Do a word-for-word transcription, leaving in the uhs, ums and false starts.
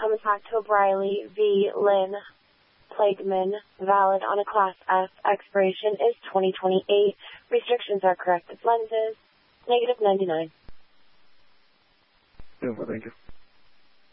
back to O'Reilly v. Lynn Plagman, valid on a Class F. Expiration is twenty twenty-eight. Restrictions are corrective lenses. Negative ninety-nine. Yeah, well, thank you.